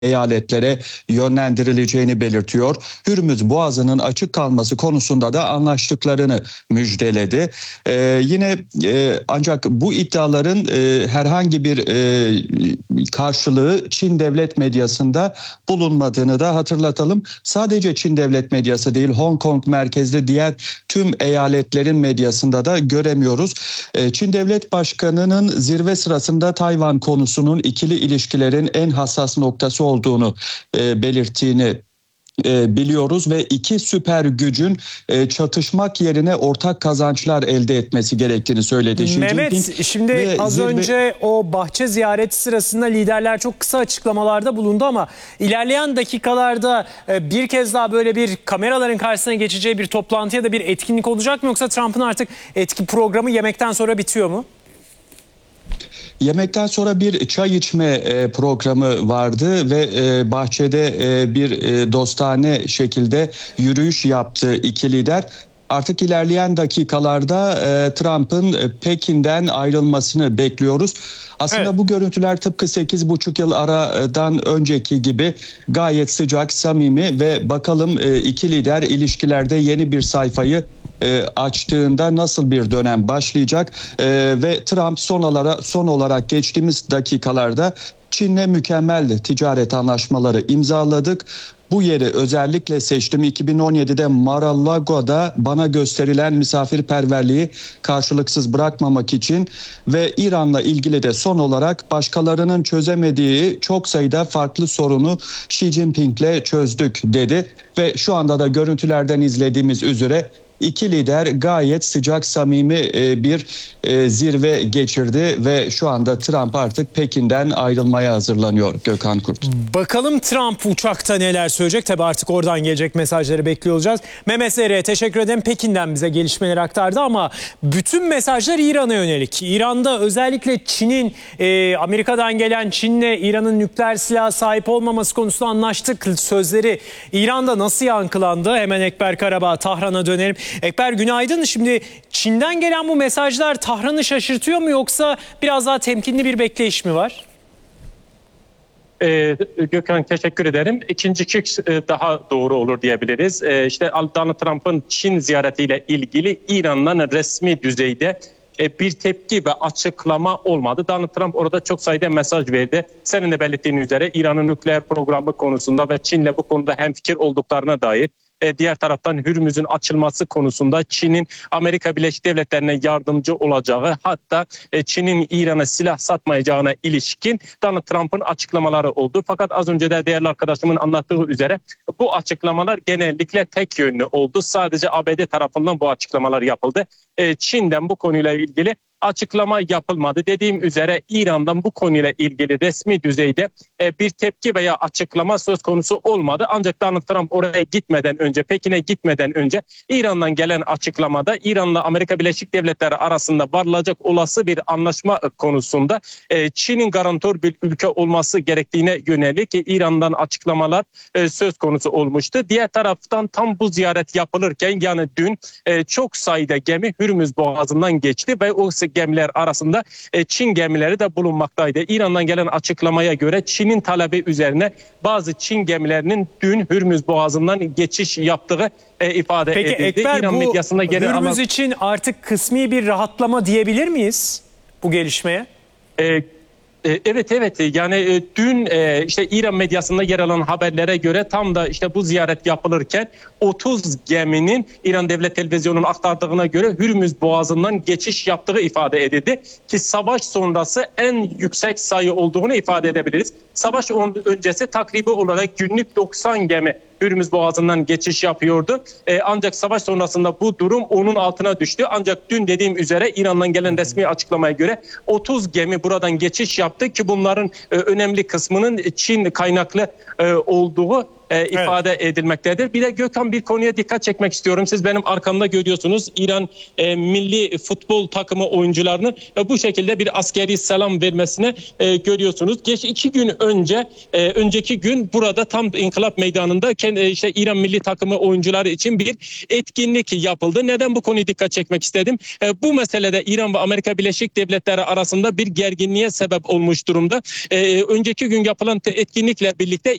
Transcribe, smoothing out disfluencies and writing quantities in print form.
eyaletlere yönlendirileceğini belirtiyor. Hürmüz Boğazı'nın açık kalması konusunda da anlaştıklarını müjdeledi. Yine ancak bu iddiaların herhangi bir karşılığı Çin devlet medyasında bulunmadığını da hatırlatalım. Sadece Çin devlet medyası değil, Hong Kong merkezli diğer tüm eyaletlerin medyasında da göremiyoruz. Çin Devlet Başkanı'nın zirve sırasında Tayvan konusunun ikili ilişkilerin en hassas noktası olduğunu belirttiğini biliyoruz ve iki süper gücün çatışmak yerine ortak kazançlar elde etmesi gerektiğini söyledi Xi Jinping. Mehmet, şimdi az önce o bahçe ziyareti sırasında liderler çok kısa açıklamalarda bulundu ama ilerleyen dakikalarda bir kez daha böyle bir kameraların karşısına geçeceği bir toplantı ya da bir etkinlik olacak mı, yoksa Trump'ın artık etki programı yemekten sonra bitiyor mu? Yemekten sonra bir çay içme programı vardı ve bahçede bir dostane şekilde yürüyüş yaptı iki lider. Artık ilerleyen dakikalarda Trump'ın Pekin'den ayrılmasını bekliyoruz. Aslında evet, bu görüntüler tıpkı 8,5 yıl aradan önceki gibi gayet sıcak, samimi ve bakalım iki lider ilişkilerde yeni bir sayfayı açtığında nasıl bir dönem başlayacak ve Trump son olarak geçtiğimiz dakikalarda Çin'le mükemmel ticaret anlaşmaları imzaladık. Bu yeri özellikle seçtim. 2017'de Mar-a-Lago'da bana gösterilen misafirperverliği karşılıksız bırakmamak için ve İran'la ilgili de son olarak başkalarının çözemediği çok sayıda farklı sorunu Xi Jinping'le çözdük dedi. Ve şu anda da görüntülerden izlediğimiz üzere İki lider gayet sıcak, samimi bir zirve geçirdi ve şu anda Trump artık Pekin'den ayrılmaya hazırlanıyor Gökhan Kurt. Bakalım Trump uçakta neler söyleyecek? Tabii artık oradan gelecek mesajları bekliyor olacağız. Mehmet Zerre'ye teşekkür ederim. Pekin'den bize gelişmeleri aktardı ama bütün mesajlar İran'a yönelik. İran'da özellikle Çin'in, Amerika'dan gelen Çin'le İran'ın nükleer silah sahip olmaması konusunda anlaştık sözleri İran'da nasıl yankılandı? Hemen Ekber Karabağ, Tahran'a dönelim. Ekber, günaydın. Şimdi Çin'den gelen bu mesajlar Tahran'ı şaşırtıyor mu, yoksa biraz daha temkinli bir bekleyiş mi var? Gökhan, teşekkür ederim. İkinci şık daha doğru olur diyebiliriz. İşte Donald Trump'ın Çin ziyaretiyle ilgili İran'dan resmi düzeyde bir tepki ve açıklama olmadı. Donald Trump orada çok sayıda mesaj verdi. Senin de belirttiğin üzere İran'ın nükleer programı konusunda ve Çin'le bu konuda hemfikir olduklarına dair. Diğer taraftan Hürmüz'ün açılması konusunda Çin'in Amerika Birleşik Devletleri'ne yardımcı olacağı, hatta Çin'in İran'a silah satmayacağına ilişkin Donald Trump'ın açıklamaları oldu. Fakat az önce de değerli arkadaşımın anlattığı üzere bu açıklamalar genellikle tek yönlü oldu. Sadece ABD tarafından bu açıklamalar yapıldı. Çin'den bu konuyla ilgili açıklama yapılmadı. Dediğim üzere İran'dan bu konuyla ilgili resmi düzeyde bir tepki veya açıklama söz konusu olmadı. Ancak Donald Trump oraya gitmeden önce, Pekin'e gitmeden önce İran'dan gelen açıklamada İran'la Amerika Birleşik Devletleri arasında varılacak olası bir anlaşma konusunda Çin'in garantör bir ülke olması gerektiğine yönelik İran'dan açıklamalar söz konusu olmuştu. Diğer taraftan tam bu ziyaret yapılırken, yani dün çok sayıda gemi Hürmüz Boğazı'ndan geçti ve o gemiler arasında Çin gemileri de bulunmaktaydı. İran'dan gelen açıklamaya göre Çin'in talebi üzerine bazı Çin gemilerinin dün Hürmüz Boğazı'ndan geçiş yaptığı ifade edildi. Peki Ekber, İran medyasında Hürmüz için artık kısmi bir rahatlama diyebilir miyiz bu gelişmeye? Evet, yani dün işte İran medyasında yer alan haberlere göre tam da işte bu ziyaret yapılırken 30 geminin İran Devlet Televizyonu'nun aktardığına göre Hürmüz Boğazı'ndan geçiş yaptığı ifade edildi ki savaş sonrası en yüksek sayı olduğunu ifade edebiliriz. Savaş öncesi takribi olarak günlük 90 gemi Hürmüz Boğazı'ndan geçiş yapıyordu. Ancak savaş sonrasında bu durum onun altına düştü. Ancak dün dediğim üzere İran'dan gelen resmi açıklamaya göre 30 gemi buradan geçiş yaptı ki bunların önemli kısmının Çin kaynaklı olduğu ifade edilmektedir. Bir de Gökhan, bir konuya dikkat çekmek istiyorum. Siz benim arkamda görüyorsunuz İran milli futbol takımı oyuncularını bu şekilde bir askeri selam vermesine görüyorsunuz. İki gün önce, önceki gün burada tam İnkılap Meydanı'nda işte İran milli takımı oyuncuları için bir etkinlik yapıldı. Neden bu konuya dikkat çekmek istedim? Bu meselede İran ve Amerika Birleşik Devletleri arasında bir gerginliğe sebep olmuş durumda. Önceki gün yapılan etkinlikle birlikte